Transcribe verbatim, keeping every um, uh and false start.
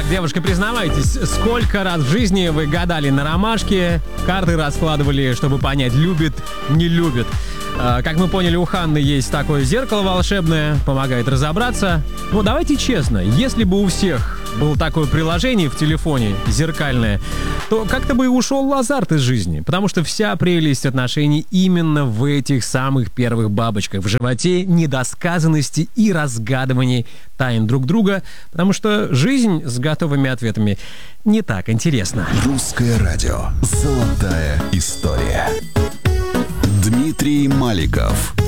Девушка, признавайтесь, сколько раз в жизни вы гадали на ромашке, карты раскладывали, чтобы понять, любит, не любит. Как мы поняли, у Ханны есть такое зеркало волшебное, помогает разобраться. Ну, давайте честно, если бы у всех было такое приложение в телефоне, зеркальное, то как-то бы и ушел азарт из жизни. Потому что вся прелесть отношений именно в этих самых первых бабочках в животе, недосказанности и разгадывании тайн друг друга. Потому что жизнь с готовыми ответами не так интересна. Русское радио. Золотая история. Дмитрий Маликов.